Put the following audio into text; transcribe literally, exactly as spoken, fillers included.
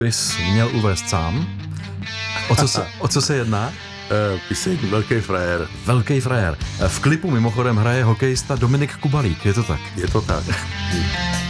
bys měl uvést sám. O co se, o co se jedná? Uh, píseň Velký frajer. Velký frajer. V klipu mimochodem hraje hokejista Dominik Kubalík, je to tak? Je to tak.